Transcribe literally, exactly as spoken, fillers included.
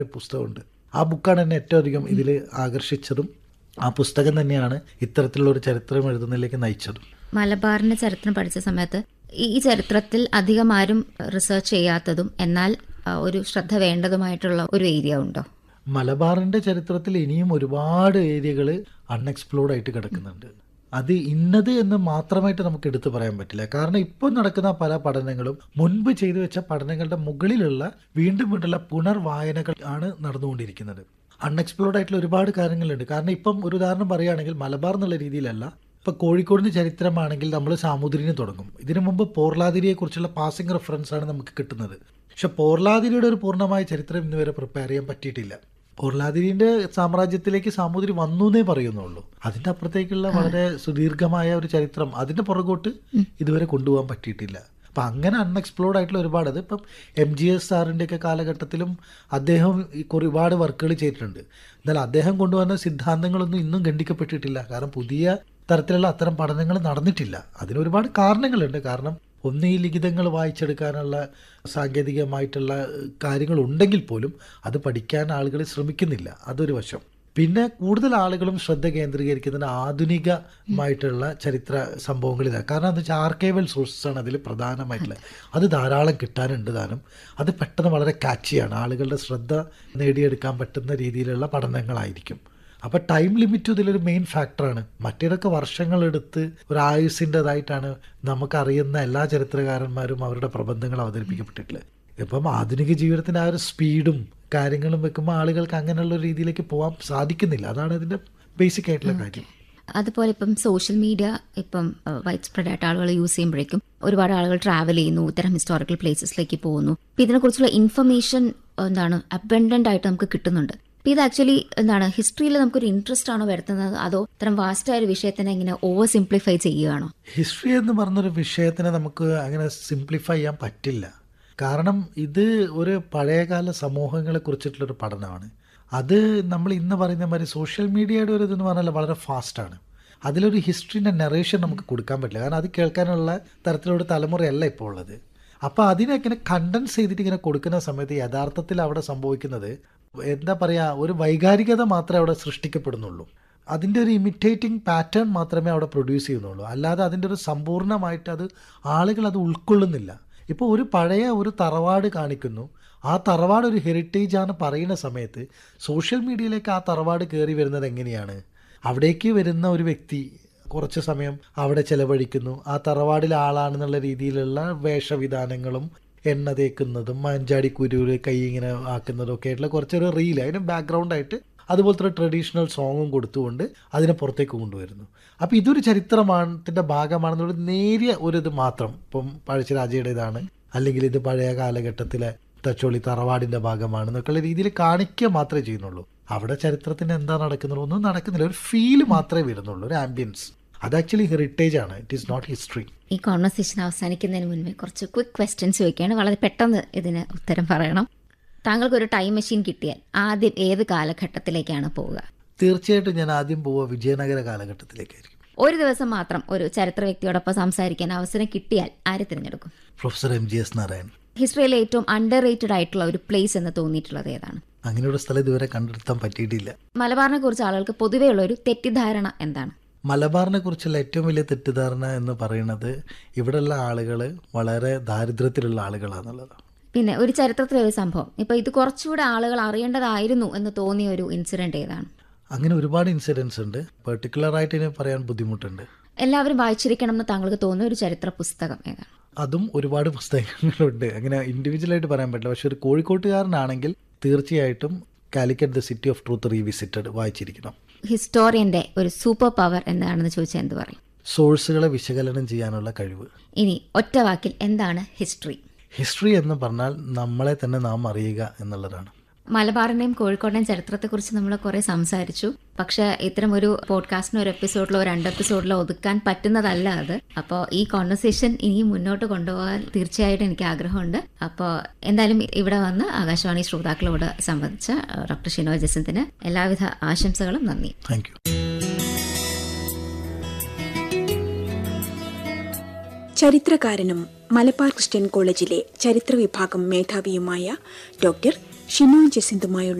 പുസ്തകമുണ്ട്. ആ ബുക്കാണ് എന്നെ ഏറ്റവും അധികം ഇതിൽ ആകർഷിച്ചതും ആ പുസ്തകം തന്നെയാണ് ഇത്തരത്തിലുള്ള ഒരു ചരിത്രം എഴുതുന്നതിലേക്ക് നയിച്ചതും. മലബാറിന്റെ ചരിത്രം പഠിച്ച സമയത്ത് ഈ ചരിത്രത്തിൽ അധികം ആരും റിസർച്ച് ചെയ്യാത്തതും എന്നാൽ ഒരു ശ്രദ്ധ വേണ്ടതുമായിട്ടുള്ള ഒരു ഏരിയ ഉണ്ടോ? മലബാറിന്റെ ചരിത്രത്തിൽ ഇനിയും ഒരുപാട് ഏരിയകൾ അൺഎക്സ്പ്ലോർഡ് ആയിട്ട് കിടക്കുന്നുണ്ട്. അത് ഇന്നത് എന്ന് മാത്രമായിട്ട് നമുക്ക് എടുത്തു പറയാൻ പറ്റില്ല. കാരണം ഇപ്പോൾ നടക്കുന്ന പല പഠനങ്ങളും മുൻപ് ചെയ്തു വെച്ച പഠനങ്ങളുടെ മുകളിലുള്ള വീണ്ടും വീണ്ടുള്ള പുനർവായനകൾ ആണ് നടന്നുകൊണ്ടിരിക്കുന്നത്. അൺഎക്സ്പ്ലോർഡ് ആയിട്ടുള്ള ഒരുപാട് കാര്യങ്ങളുണ്ട്. കാരണം ഇപ്പം ഒരു ഉദാഹരണം പറയുകയാണെങ്കിൽ മലബാർ എന്നുള്ള രീതിയിലല്ല, ഇപ്പം കോഴിക്കോടിൻ്റെ ചരിത്രമാണെങ്കിൽ നമ്മൾ സാമൂതിരിനെ തുടങ്ങും. ഇതിനു മുമ്പ് പോർലാതിരിയെ കുറിച്ചുള്ള പാസിംഗ് റെഫറൻസ് ആണ് നമുക്ക് കിട്ടുന്നത്. പക്ഷെ പോർലാതിരിയുടെ ഒരു പൂർണ്ണമായ ചരിത്രം ഇന്ന് വരെ പ്രിപ്പയർ ചെയ്യാൻ പറ്റിയിട്ടില്ല. പോർലാതിരിന്റെ സാമ്രാജ്യത്തിലേക്ക് സാമൂതിരി വന്നു എന്നേ പറയുന്നുള്ളൂ. അതിൻ്റെ അപ്പുറത്തേക്കുള്ള വളരെ സുദീർഘമായ ഒരു ചരിത്രം അതിൻ്റെ പുറകോട്ട് ഇതുവരെ കൊണ്ടുപോകാൻ പറ്റിയിട്ടില്ല. അപ്പം അങ്ങനെ അൺഎക്സ്പ്ലോർഡ് ആയിട്ടുള്ള ഒരുപാട്, അത് ഇപ്പം എം ജി എസ് സാറിൻ്റെയൊക്കെ കാലഘട്ടത്തിലും അദ്ദേഹം ഒരുപാട് വർക്കുകൾ ചെയ്തിട്ടുണ്ട്. എന്നാൽ അദ്ദേഹം കൊണ്ടുവന്ന സിദ്ധാന്തങ്ങളൊന്നും ഇന്നും ഖണ്ഡിക്കപ്പെട്ടിട്ടില്ല. കാരണം പുതിയ തരത്തിലുള്ള അത്തരം പഠനങ്ങൾ നടന്നിട്ടില്ല. അതിന് ഒരുപാട് കാരണങ്ങളുണ്ട്. കാരണം ഒന്ന്, ഈ ലിഖിതങ്ങൾ വായിച്ചെടുക്കാനുള്ള സാങ്കേതികമായിട്ടുള്ള കാര്യങ്ങൾ ഉണ്ടെങ്കിൽ പോലും അത് പഠിക്കാൻ ആളുകൾ ശ്രമിക്കുന്നില്ല. അതൊരു വശം. പിന്നെ കൂടുതൽ ആളുകളും ശ്രദ്ധ കേന്ദ്രീകരിക്കുന്നത് ആധുനികമായിട്ടുള്ള ചരിത്ര സംഭവങ്ങളിലാണ്. കാരണം എന്താ വെച്ചാൽ ആർക്കൈവൽ സോഴ്സസ് ആണ് അതിൽ പ്രധാനമായിട്ടുള്ളത്. അത് ധാരാളം കിട്ടാനുണ്ട് താനും. അത് പെട്ടെന്ന് വളരെ കാച്ചിയാണ്, ആളുകളുടെ ശ്രദ്ധ നേടിയെടുക്കാൻ പറ്റുന്ന രീതിയിലുള്ള പഠനങ്ങളായിരിക്കും. അപ്പോൾ ടൈം ലിമിറ്റ് ഇതിലൊരു മെയിൻ ഫാക്ടറാണ്. മറ്റേതൊക്കെ വർഷങ്ങളെടുത്ത് ഒരു ആയുസിൻ്റെതായിട്ടാണ് നമുക്കറിയുന്ന എല്ലാ ചരിത്രകാരന്മാരും അവരുടെ പ്രബന്ധങ്ങൾ അവതരിപ്പിക്കപ്പെട്ടിട്ടുള്ളത്. ഇപ്പം ആധുനിക ജീവിതത്തിൻ്റെ ആ ഒരു സ്പീഡും കാര്യങ്ങളും വെക്കുമ്പോൾ ആളുകൾക്ക് അങ്ങനെയുള്ള ഒരു രീതിയിലേക്ക് പോകാൻ സാധിക്കുന്നില്ല. അതാണ് ഇതിൻ്റെ ബേസിക് ആയിട്ടുള്ള കാര്യം. അതുപോലെ ഇപ്പം സോഷ്യൽ മീഡിയ ഇപ്പം വൈഡ് സ്പ്രെഡ് ആയിട്ട് ആളുകൾ യൂസ് ചെയ്യുമ്പോഴേക്കും ഒരുപാട് ആളുകൾ ട്രാവൽ ചെയ്യുന്നു, ഇത്തരം ഹിസ്റ്റോറിക്കൽ പ്ലേസസിലേക്ക് പോകുന്നു. അപ്പം ഇതിനെക്കുറിച്ചുള്ള ഇൻഫർമേഷൻ എന്താണ് അബൻഡൻ്റ് ആയിട്ട് നമുക്ക് കിട്ടുന്നുണ്ട്. അപ്പം ഇത് ആക്ച്വലി എന്താണ് ഹിസ്റ്ററിയിൽ നമുക്കൊരു ഇൻട്രസ്റ്റ് ആണോ വരുത്തുന്നത്, അതോ ഇത്തരം വാസ്റ്റായ ഒരു വിഷയത്തിനെ ഇങ്ങനെ ഓവർ സിംപ്ലിഫൈ ചെയ്യുകയാണോ? ഹിസ്റ്ററി എന്ന് പറഞ്ഞൊരു വിഷയത്തിനെ നമുക്ക് അങ്ങനെ സിംപ്ലിഫൈ ചെയ്യാൻ പറ്റില്ല. കാരണം ഇത് ഒരു പഴയകാല സമൂഹങ്ങളെ കുറിച്ചിട്ടുള്ളൊരു പഠനമാണ്. അത് നമ്മൾ ഇന്ന് പറയുന്ന മാതിരി സോഷ്യൽ മീഡിയയുടെ ഒരു ഇതെന്ന് പറഞ്ഞാൽ വളരെ ഫാസ്റ്റാണ്. അതിലൊരു ഹിസ്റ്ററിൻ്റെ നറേഷൻ നമുക്ക് കൊടുക്കാൻ പറ്റില്ല. കാരണം അത് കേൾക്കാനുള്ള തരത്തിലൊരു തലമുറയല്ല ഇപ്പോൾ ഉള്ളത്. അപ്പോൾ അതിനെ ഇങ്ങനെ കണ്ടൻസ് ചെയ്തിട്ട് ഇങ്ങനെ കൊടുക്കുന്ന സമയത്ത് യഥാർത്ഥത്തിൽ അവിടെ സംഭവിക്കുന്നത് എന്താ പറയുക, ഒരു വൈകാരികത മാത്രമേ അവിടെ സൃഷ്ടിക്കപ്പെടുന്നുള്ളൂ. അതിൻ്റെ ഒരു ഇമിറ്റേറ്റിംഗ് പാറ്റേൺ മാത്രമേ അവിടെ പ്രൊഡ്യൂസ് ചെയ്യുന്നുള്ളൂ. അല്ലാതെ അതിൻ്റെ ഒരു സമ്പൂർണ്ണമായിട്ട് അത് ആളുകൾ അത് ഉൾക്കൊള്ളുന്നില്ല. ഇപ്പോൾ ഒരു പഴയ ഒരു തറവാട് കാണിക്കുന്നു, ആ തറവാട് ഒരു ഹെറിറ്റേജ് ആണ് പറയുന്ന സമയത്ത് സോഷ്യൽ മീഡിയയിലേക്ക് ആ തറവാട് കയറി വരുന്നത് എങ്ങനെയാണ്? അവിടേക്ക് വരുന്ന ഒരു വ്യക്തി കുറച്ച് സമയം അവിടെ ചിലവഴിക്കുന്നു, ആ തറവാടിലെ ആളാണെന്നുള്ള രീതിയിലുള്ള വേഷവിധാനങ്ങളും എണ്ണ തേക്കുന്നതും മഞ്ചാടി കുരുവിൽ കൈ ഇങ്ങനെ ആക്കുന്നതും ഒക്കെ ആയിട്ടുള്ള കുറച്ചൊരു റീൽ, അതിന് ബാക്ക്ഗ്രൗണ്ടായിട്ട് അതുപോലത്തെ ഒരു ട്രഡീഷണൽ സോങ്ങും കൊടുത്തുകൊണ്ട് അതിനെ പുറത്തേക്ക് കൊണ്ടുവരുന്നു. അപ്പോൾ ഇതൊരു ചരിത്രമാണത്തിൻ്റെ ഭാഗമാണെന്നുള്ള നേരിയ ഒരു ഇത് മാത്രം. ഇപ്പം പഴശ്ശിരാജയുടേതാണ്, അല്ലെങ്കിൽ ഇത് പഴയ കാലഘട്ടത്തിലെ തച്ചോളി തറവാടിൻ്റെ ഭാഗമാണെന്നൊക്കെയുള്ള രീതിയിൽ കാണിക്കുക മാത്രമേ ചെയ്യുന്നുള്ളൂ. അവിടെ ചരിത്രത്തിന് എന്താ നടക്കുന്നുള്ളൂ ഒന്നും നടക്കുന്നില്ല. ഒരു ഫീല് മാത്രമേ വരുന്നുള്ളൂ, ഒരു ആംബിയൻസ്. അത് ആക്ച്വലി ഹെറിറ്റേജ് ആണ്, ഇറ്റ് ഈസ് നോട്ട് ഹിസ്റ്ററി. ഈ കോൺവെർസേഷൻ അവസാനിക്കുന്നതിന് മുൻപേ കുറച്ച് ക്വിക്ക് ക്വസ്റ്റ്യൻസ് ചോദിക്കുകയാണ്. വളരെ പെട്ടെന്ന് ഇതിന് ഉത്തരം പറയണം. താങ്കൾക്ക് ഒരു ടൈം മെഷീൻ കിട്ടിയാൽ ആദ്യം ഏത് കാലഘട്ടത്തിലേക്കാണ് പോവുക? തീർച്ചയായിട്ടും ഞാൻ ആദ്യം പോവുക വിജയനഗര കാലഘട്ടത്തിലേക്കായിരിക്കും. ഒരു ദിവസം മാത്രം ഒരു ചരിത്ര വ്യക്തിയോടൊപ്പം സംസാരിക്കാൻ അവസരം കിട്ടിയാൽ ആരെ തിരഞ്ഞെടുക്കും? Professor M G S Narayan. ഹിസ്റ്ററിയിലെ ഏറ്റവും അണ്ടർ റേറ്റഡ് ആയിട്ടുള്ള ഒരു പ്ലേസ് എന്ന് തോന്നിയിട്ടുള്ളത് ഏതാണ്? അങ്ങനെയുള്ള സ്ഥലം ഇതുവരെ കണ്ടെടുത്താൻ പറ്റിയിട്ടില്ല. മലബാറിനെ കുറിച്ച് ആളുകൾക്ക് പൊതുവെയുള്ള ഒരു തെറ്റിദ്ധാരണ എന്താണ്? മലബാറിനെ കുറിച്ചുള്ള ഏറ്റവും വലിയ തെറ്റിദ്ധാരണ എന്ന് പറയുന്നത് ഇവിടെയുള്ള ആളുകൾ വളരെ ദാരിദ്ര്യത്തിലുള്ള ആളുകളാണെന്നുള്ളതാണ്. പിന്നെ ഒരു ചരിത്രത്തിലെ ഒരു സംഭവം, ഇപ്പൊ ഇത് കുറച്ചുകൂടെ ആളുകൾ അറിയേണ്ടതായിരുന്നു എന്ന് തോന്നിയ ഒരു ഇൻസിഡന്റ് ഏതാണ്? അങ്ങനെ ഒരുപാട് ഇൻസിഡൻസ് ഉണ്ട്, പെർട്ടിക്കുലർ ആയിട്ട് ഇതിനെ പറയാൻ ബുദ്ധിമുട്ടുണ്ട്. എല്ലാവരും വായിച്ചിരിക്കണം എന്ന് താങ്കൾക്ക് തോന്നിയ ഒരു ചരിത്ര പുസ്തകം ഏതാണ്? അതും ഒരുപാട് പുസ്തകങ്ങളുണ്ട്, അങ്ങനെ ഇൻഡിവിജ്വലായിട്ട് പറയാൻ പറ്റില്ല. പക്ഷെ ഒരു കോഴിക്കോട്ടുകാരനാണെങ്കിൽ തീർച്ചയായിട്ടും Calicut the city of truth revisited വായിച്ചിരിക്കണം. ഹിസ്റ്റോറിയന്റെ ഒരു സൂപ്പർ പവർ എന്താണെന്ന് ചോദിച്ചാൽ എന്ത് പറയും? സോഴ്സുകളെ വിശകലനം ചെയ്യാനുള്ള കഴിവ്. ഇനി ഒറ്റ വാക്കിൽ എന്താണ് ഹിസ്റ്ററി? ഹിസ്റ്ററി എന്ന് പറഞ്ഞാൽ നമ്മളെ തന്നെ നാം അറിയുക എന്നുള്ളതാണ്. മലബാറിന്റെയും കോഴിക്കോടിന്റെയും ചരിത്രത്തെക്കുറിച്ച് നമ്മൾ കുറെ സംസാരിച്ചു. പക്ഷെ ഇത്തരം ഒരു പോഡ്കാസ്റ്റിനോ ഒരു എപ്പിസോഡിലോ രണ്ട് എപ്പിസോഡിലോ ഒതുക്കാൻ പറ്റുന്നതല്ല അത്. അപ്പോൾ ഈ കോൺവെർസേഷൻ ഇനിയും മുന്നോട്ട് കൊണ്ടുപോകാൻ തീർച്ചയായിട്ടും എനിക്ക് ആഗ്രഹമുണ്ട്. അപ്പോൾ എന്തായാലും ഇവിടെ വന്ന് ആകാശവാണി ശ്രോതാക്കളോട് സംബന്ധിച്ച ഡോക്ടർ ഷിനോയ് ജസന്തിന് എല്ലാവിധ ആശംസകളും. നന്ദി. Thank you. ചരിത്രകാരനും മലബാർ ക്രിസ്ത്യൻ കോളേജിലെ ചരിത്ര വിഭാഗം മേധാവിയുമായ ഡോക്ടർ ഷിനോയ് ജസിന്തുമായുള്ള